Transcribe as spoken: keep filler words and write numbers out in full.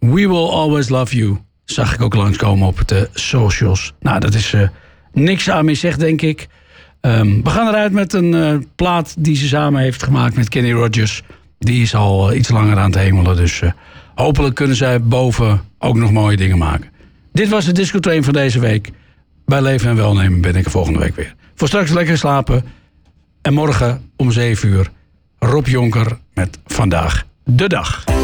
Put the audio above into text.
We Will Always Love You. Zag ik ook langskomen op de socials. Nou, dat is uh, niks aan mee zeg, denk ik. Um, we gaan eruit met een uh, plaat die ze samen heeft gemaakt met Kenny Rogers. Die is al uh, iets langer aan het hemelen. Dus uh, hopelijk kunnen zij boven ook nog mooie dingen maken. Dit was de Disco Train van deze week. Bij Leven en Welnemen ben ik er volgende week weer. Voor straks lekker slapen. En morgen om zeven uur Rob Jonker met Vandaag de Dag.